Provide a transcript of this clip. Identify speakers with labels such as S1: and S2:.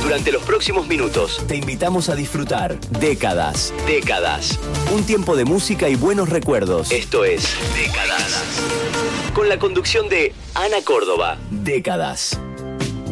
S1: Durante los próximos minutos te invitamos a disfrutar Décadas. Décadas. Un tiempo de música y buenos recuerdos. Esto es Décadas. Con la conducción de Ana Córdoba. Décadas.